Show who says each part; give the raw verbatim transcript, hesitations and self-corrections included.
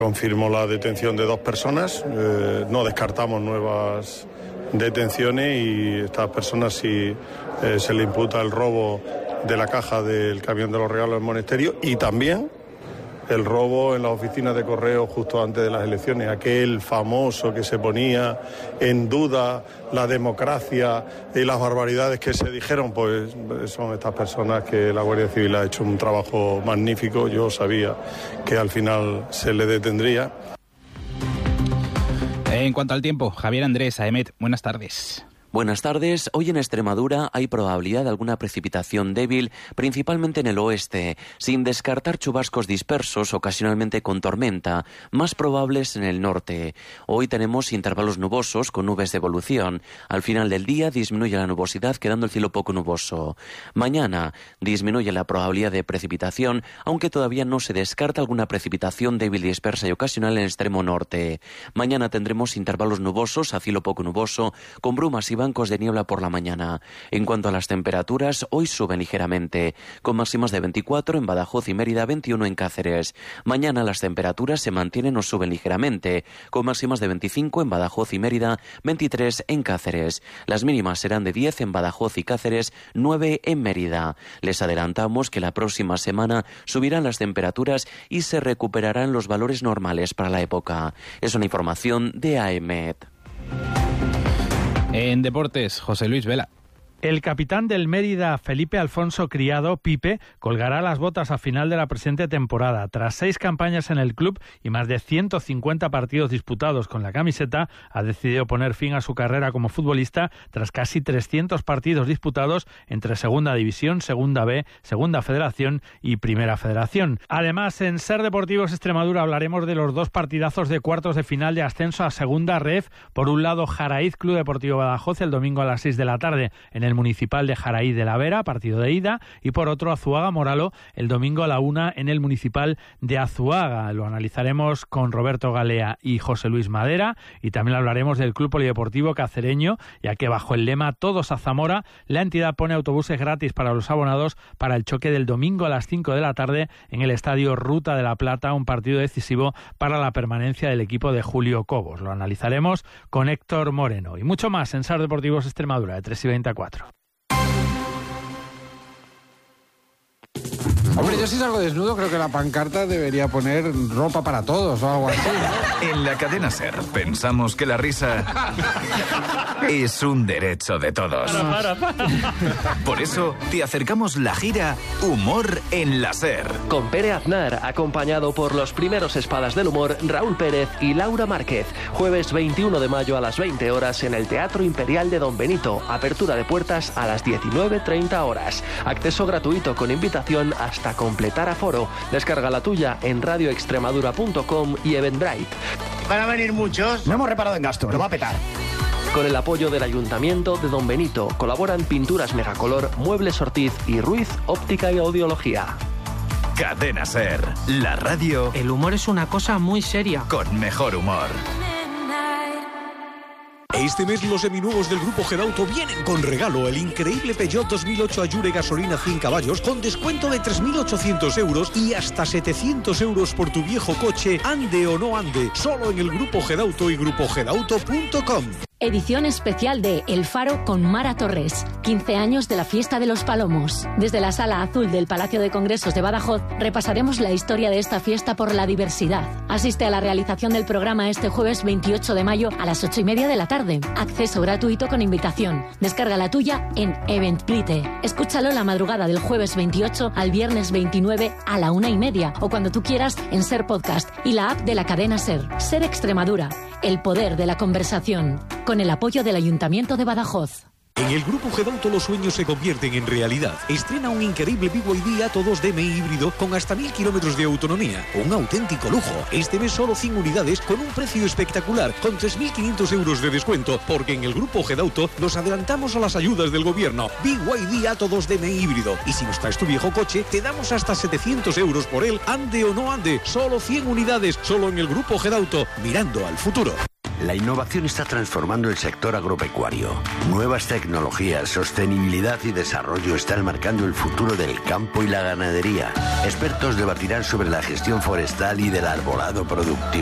Speaker 1: Confirmo la detención de dos personas, eh, no descartamos nuevas detenciones y estas personas si eh, se le imputa el robo de la caja del camión de los regalos del monasterio y también el robo en las oficinas de correo justo antes de las elecciones, aquel famoso que se ponía en duda la democracia y las barbaridades que se dijeron, pues son estas personas que la Guardia Civil ha hecho un trabajo magnífico. Yo sabía que al final se le detendría.
Speaker 2: En cuanto al tiempo, Javier Andrés, A E M E T, buenas tardes.
Speaker 3: Buenas tardes. Hoy en Extremadura hay probabilidad de alguna precipitación débil, principalmente en el oeste, sin descartar chubascos dispersos, ocasionalmente con tormenta, más probables en el norte. Hoy tenemos intervalos nubosos con nubes de evolución. Al final del día disminuye la nubosidad, quedando el cielo poco nuboso. Mañana disminuye la probabilidad de precipitación, aunque todavía no se descarta alguna precipitación débil, dispersa y ocasional en el extremo norte. Mañana tendremos intervalos nubosos a cielo poco nuboso, con brumas y bancos de niebla por la mañana. En cuanto a las temperaturas, hoy suben ligeramente, con máximas de veinticuatro en Badajoz y Mérida, veintiuno en Cáceres. Mañana las temperaturas se mantienen o suben ligeramente, con máximas de veinticinco en Badajoz y Mérida, veintitrés en Cáceres. Las mínimas serán de diez en Badajoz y Cáceres, nueve en Mérida. Les adelantamos que la próxima semana subirán las temperaturas y se recuperarán los valores normales para la época. Es una información de A E M E T.
Speaker 2: En deportes, José Luis Vela.
Speaker 4: El capitán del Mérida, Felipe Alfonso Criado, Pipe, colgará las botas a final de la presente temporada. Tras seis campañas en el club y más de ciento cincuenta partidos disputados con la camiseta, ha decidido poner fin a su carrera como futbolista tras casi trescientos partidos disputados entre Segunda División, Segunda B, Segunda Federación y Primera Federación. Además, en Ser Deportivos Extremadura hablaremos de los dos partidazos de cuartos de final de ascenso a Segunda Ref. Por un lado, Jaraíz Club Deportivo Badajoz el domingo a las seis de la tarde en el Municipal de Jaraíz de la Vera, partido de ida, y por otro Azuaga Moralo el domingo a la una en el Municipal de Azuaga. Lo analizaremos con Roberto Galea y José Luis Madera, y también hablaremos del Club Polideportivo Cacereño, ya que bajo el lema Todos a Zamora, la entidad pone autobuses gratis para los abonados para el choque del domingo a las cinco de la tarde en el Estadio Ruta de la Plata, un partido decisivo para la permanencia del equipo de Julio Cobos. Lo analizaremos con Héctor Moreno y mucho más en Ser Deportivos Extremadura de tres y veinte a cuatro.
Speaker 5: Hombre, yo si salgo desnudo creo que la pancarta debería poner ropa para todos o algo así, ¿no?
Speaker 6: En la cadena SER pensamos que la risa es un derecho de todos.
Speaker 4: Para, para, para.
Speaker 6: Por eso te acercamos la gira Humor en la SER.
Speaker 7: Con Pere Aznar, acompañado por los primeros espadas del humor, Raúl Pérez y Laura Márquez. Jueves veintiuno de mayo a las veinte horas en el Teatro Imperial de Don Benito. Apertura de puertas a las diecinueve treinta horas. Acceso gratuito con invitación hasta completar aforo. Descarga la tuya en radio extremadura punto com y Eventbrite.
Speaker 8: Van a venir muchos. No hemos reparado en gasto, lo va a petar.
Speaker 7: Con el apoyo del Ayuntamiento de Don Benito colaboran Pinturas Megacolor, Muebles Ortiz y Ruiz Óptica y Audiología.
Speaker 6: Cadena SER, la radio.
Speaker 9: El humor es una cosa muy seria.
Speaker 6: Con mejor humor.
Speaker 10: Este mes los seminuevos del Grupo Gedauto vienen con regalo: el increíble Peugeot dos mil ocho Allure gasolina cien caballos con descuento de tres mil ochocientos euros y hasta setecientos euros por tu viejo coche, ande o no ande, solo en el Grupo Gedauto y grupo gedauto punto com.
Speaker 11: Edición especial de El Faro con Mara Torres. quince años de la Fiesta de los Palomos. Desde la Sala Azul del Palacio de Congresos de Badajoz repasaremos la historia de esta fiesta por la diversidad. Asiste a la realización del programa este jueves veintiocho de mayo a las ocho y media de la tarde. Acceso gratuito con invitación. Descarga la tuya en Eventbrite. Escúchalo la madrugada del jueves veintiocho al viernes veintinueve a la una y media o cuando tú quieras en Ser Podcast y la app de la cadena Ser. Ser Extremadura. El poder de la conversación. Con el apoyo del Ayuntamiento de Badajoz.
Speaker 10: En el Grupo Gedauto los sueños se convierten en realidad. Estrena un increíble B Y D Atto dos D M I híbrido con hasta mil kilómetros de autonomía. Un auténtico lujo. Este mes solo cien unidades con un precio espectacular, con tres mil quinientos euros de descuento, porque en el Grupo Gedauto nos adelantamos a las ayudas del gobierno. B Y D Atto dos D M I híbrido. Y si nos traes tu viejo coche, te damos hasta setecientos euros por él, ande o no ande. Solo cien unidades, solo en el Grupo Gedauto, mirando al futuro.
Speaker 12: La innovación está transformando el sector agropecuario. Nuevas tecnologías, sostenibilidad y desarrollo están marcando el futuro del campo y la ganadería. Expertos debatirán sobre la gestión forestal y del arbolado productivo.